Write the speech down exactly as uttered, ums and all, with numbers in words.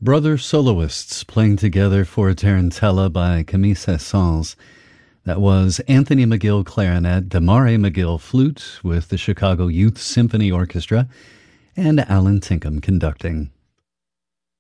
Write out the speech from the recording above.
Brother soloists playing together for Tarantella by Camille Saint-Saëns. That was Anthony McGill clarinet, Damari McGill flute with the Chicago Youth Symphony Orchestra, and Alan Tinkham conducting.